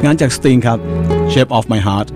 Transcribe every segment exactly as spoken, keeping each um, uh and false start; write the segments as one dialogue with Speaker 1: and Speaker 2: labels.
Speaker 1: งานจาก Sting ครับ Shape of My Heart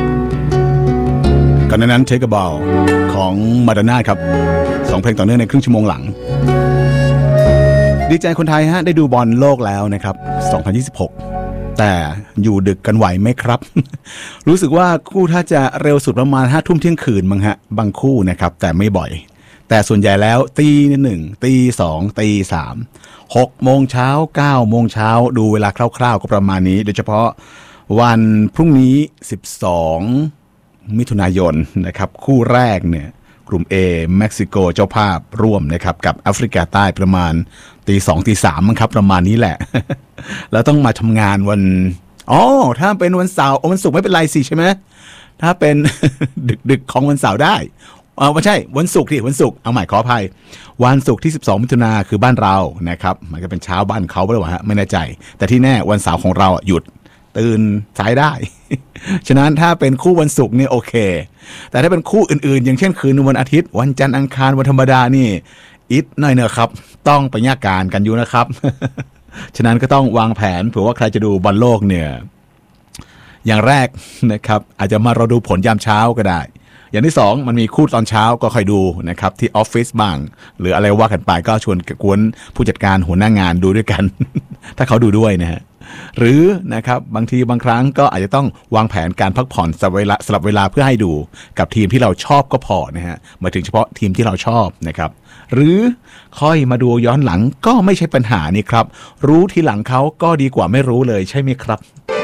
Speaker 1: ก่อนหน้านั้น Take a Bow ของ Madonna ครับสองเพลงต่อเนื่องในครึ่งชั่วโมงหลังดีใจคนไทยฮะได้ดูบอลโลกแล้วนะครับสองพันยี่สิบหกแต่อยู่ดึกกันไหวไหมครับ รู้สึกว่าคู่ถ้าจะเร็วสุดประมาณห้าทุ่มเที่ยงคืนมั้งฮะบางคู่นะครับแต่ไม่บ่อยแต่ส่วนใหญ่แล้วตีหนึ่งตีสองตีสามหกโมงเช้าเก้าโมงเช้าดูเวลาคร่าวๆก็ประมาณนี้โดยเฉพาะวันพรุ่งนี้สิบสองมิถุนายนนะครับคู่แรกเนี่ยกลุ่ม A เม็กซิโกเจ้าภาพร่วมนะครับกับแอฟริกาใต้ประมาณตีสองตีสามมั้งครับประมาณนี้แหละ แล้วต้องมาทำงานวันอ๋อถ้าเป็นวันเสาร์วันศุกร์ไม่เป็นไรสิใช่ไหมถ้าเป็น ดึกๆของวันเสาร์ได้เออไม่ใช่วันศุกร์ที่วันศุกร์เอาใหม่ขออภัยวันศุกร์ที่สิบสองมิถุนาคือบ้านเรานะครับมันก็เป็นเช้าบ้านเขาหรือเปล่าฮะไม่แน่ใจแต่ที่แน่วันเสาร์ของเราหยุดตื่นสายได้ ฉะนั้นถ้าเป็นคู่วันศุกร์นี่โอเคแต่ถ้าเป็นคู่อื่นๆอย่างเช่นคืนวันอาทิตย์วันจันทร์อังคารวันธรรมดานี่อิดหน่อยเนอะครับต้องไปยากการกันอยู่นะครับ ฉะนั้นก็ต้องวางแผนเผื่อว่าใครจะดูบอลโลกเนี่ยอย่างแรกนะครับอาจจะมารอดูผลยามเช้าก็ได้อย่างที่สองมันมีคู่ตอนเช้าก็ค่อยดูนะครับที่ออฟฟิศบ้างหรืออะไรว่ากันไปก็ชวนกวนผู้จัดการหัวหน้างานดูด้วยกัน ถ้าเขาดูด้วยนะฮะหรือนะครับบางทีบางครั้งก็อาจจะต้องวางแผนการพักผ่อนสลับเวลาสลับเวลาเพื่อให้ดูกับทีมที่เราชอบก็พอนะฮะหมายถึงเฉพาะทีมที่เราชอบนะครับหรือค่อยมาดูย้อนหลังก็ไม่ใช่ปัญหานี่ครับรู้ทีหลังเขาก็ดีกว่าไม่รู้เลยใช่ไหมครับ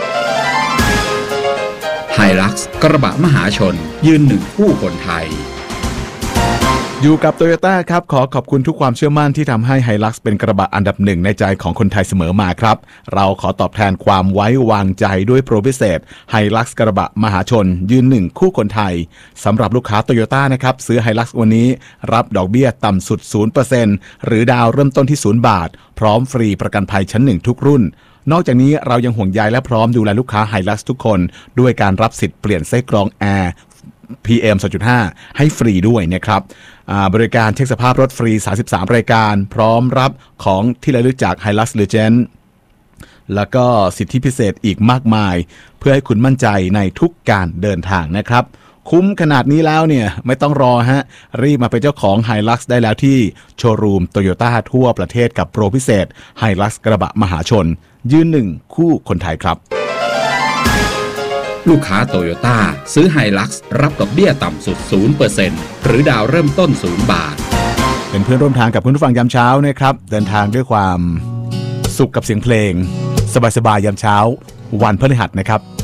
Speaker 2: ไฮลักซ์กระบะมหาชนยืนหนึ่งคู่คนไทย
Speaker 1: อยู่กับ Toyota ครับขอขอบคุณทุกความเชื่อมั่นที่ทำให้ Hilux เป็นกระบะอันดับหนึ่งในใจของคนไทยเสมอมาครับเราขอตอบแทนความไว้วางใจด้วยโปรพิเศษ Hilux กระบะมหาชนยืนหนึ่งคู่คนไทยสำหรับลูกค้า Toyota นะครับซื้อ Hilux วันนี้รับดอกเบี้ยต่ำสุด ศูนย์เปอร์เซ็นต์ หรือดาวเริ่มต้นที่ศูนย์บาทพร้อมฟรีประกันภัยชั้นหนึ่งทุกรุ่นนอกจากนี้เรายังห่วงใยและพร้อมดูแลลูกค้า Hilux ทุกคนด้วยการรับสิทธิ์เปลี่ยนไส้กรองแอร์ พี เอ็ม สองจุดห้า ให้ฟรีด้วยนะครับบริการเช็คสภาพรถฟรีสามสิบสามรายการพร้อมรับของที่ระลึกจาก Hilux Legend แล้วก็สิทธิพิเศษอีกมากมายเพื่อให้คุณมั่นใจในทุกการเดินทางนะครับคุ้มขนาดนี้แล้วเนี่ยไม่ต้องรอฮะรีบมาเป็นเจ้าของ Hilux ได้แล้วที่โชว์รูม Toyota ทั่วประเทศกับโปรพิเศษ Hilux กระบะมหาชนยืนหนึ่งคู่คนไทยครับ
Speaker 2: ลูกค้าโตโยต้าซื้อไฮลักซ์รับดอกเบี้ยต่ำสุด ศูนย์เปอร์เซ็นต์ หรือดาวเริ่มต้นศูนย์บาท
Speaker 1: เป็นเพื่อนร่วมทางกับคุณผู้ฟังยามเช้านะครับเดินทางด้วยความสุขกับเสียงเพลงสบายๆยามเช้าวันพฤหัสนะครับ